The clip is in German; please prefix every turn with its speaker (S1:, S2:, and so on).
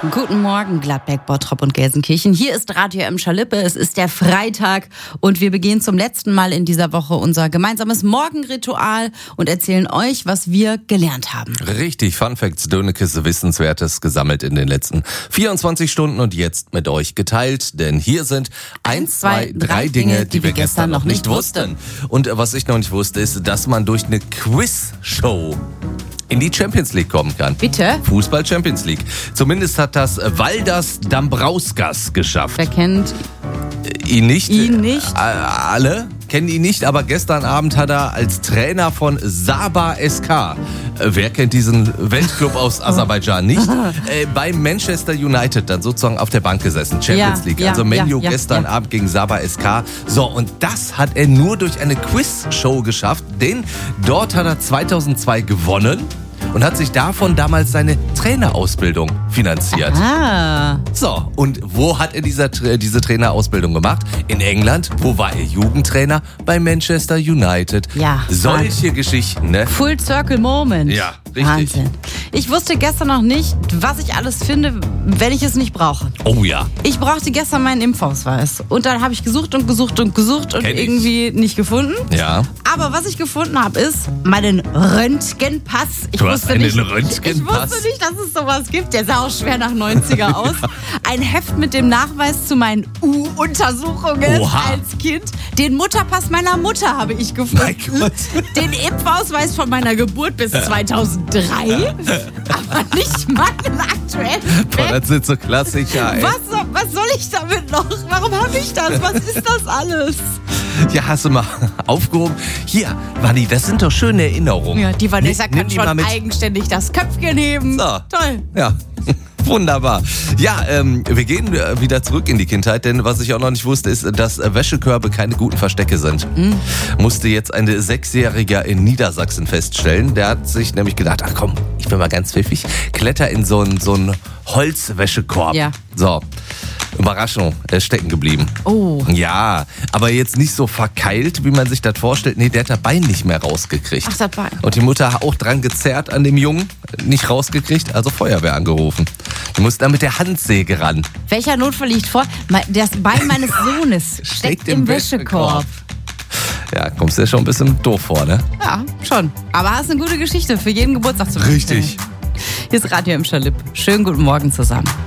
S1: Guten Morgen, Gladbeck, Bottrop und Gelsenkirchen. Hier ist Radio M. Schalippe. Es ist der Freitag und wir begehen zum letzten Mal in dieser Woche unser gemeinsames Morgenritual und erzählen euch, was wir gelernt haben.
S2: Richtig, Fun Facts, dünne Kiste Wissenswertes gesammelt in den letzten 24 Stunden und jetzt mit euch geteilt. Denn hier sind 1, 2, 3 Dinge, die wir gestern noch nicht wussten. Und was ich noch nicht wusste, ist, dass man durch eine Quiz-Show in die Champions League kommen kann.
S1: Bitte?
S2: Fußball Champions League. Zumindest hat das Valdas Dambrauskas geschafft.
S1: Wer kennt
S2: ihn nicht?
S1: ihn nicht?
S2: Alle kennen ihn nicht, aber gestern Abend hat er als Trainer von Sabah SK, wer kennt diesen Weltclub aus Aserbaidschan nicht, bei Manchester United dann sozusagen auf der Bank gesessen, Champions League. Also Man U gestern Abend gegen Sabah SK. So, und das hat er nur durch eine Quiz-Show geschafft, denn dort hat er 2002 gewonnen und hat sich davon damals seine Trainerausbildung finanziert.
S1: Ah.
S2: So, und wo hat er diese Trainerausbildung gemacht? In England. Wo war er Jugendtrainer? Bei Manchester United.
S1: Ja.
S2: Solche Geschichten, ne?
S1: Full Circle Moment.
S2: Ja, richtig.
S1: Wahnsinn. Ich wusste gestern noch nicht, was ich alles finde, wenn ich es nicht brauche.
S2: Oh ja.
S1: Ich brauchte gestern meinen Impfausweis. Und dann habe ich gesucht und irgendwie nicht gefunden.
S2: Ja.
S1: Aber was ich gefunden habe, ist meinen Röntgenpass.
S2: Du hast einen Röntgenpass?
S1: Ich wusste nicht, dass es sowas gibt. Der sah auch schwer nach 90er aus. Ein Heft mit dem Nachweis zu meinen U-Untersuchungen als Kind. Den Mutterpass meiner Mutter habe ich gefunden.
S2: Mein Gott.
S1: Den Impfausweis von meiner Geburt bis 2003. Aber nicht meinen aktuellen.
S2: Boah, das sind so Klassiker, ey.
S1: Was soll ich damit noch? Warum habe ich das? Was ist das alles?
S2: Ja, hast du mal aufgehoben? Hier, Wanni, das sind doch schöne Erinnerungen.
S1: Ja, die Vanessa
S2: Nimm
S1: kann
S2: die
S1: schon
S2: mal mit.
S1: eigenständig das Köpfchen heben.
S2: So.
S1: Toll.
S2: Ja. Wunderbar. Ja, wir gehen wieder zurück in die Kindheit, denn was ich auch noch nicht wusste, ist, dass Wäschekörbe keine guten Verstecke sind. Musste jetzt eine 6-Jährige in Niedersachsen feststellen. Der hat sich nämlich gedacht, ach komm, ich bin mal ganz pfiffig, kletter in so einen Holzwäschekorb.
S1: Ja.
S2: So. Überraschung, er ist stecken geblieben.
S1: Oh.
S2: Ja, aber jetzt nicht so verkeilt, wie man sich das vorstellt. Nee, der hat das Bein nicht mehr rausgekriegt.
S1: Ach, das Bein.
S2: Und die Mutter hat auch dran gezerrt an dem Jungen, nicht rausgekriegt, also Feuerwehr angerufen. Die musste dann mit der Handsäge ran.
S1: Welcher Notfall liegt vor? Das Bein meines Sohnes steckt im Wäschekorb.
S2: Ja, kommst dir schon ein bisschen doof vor, ne?
S1: Ja, schon. Aber hast eine gute Geschichte für jeden Geburtstag zu
S2: Richtig.
S1: Hier ist Radio im Schalipp. Schönen guten Morgen zusammen.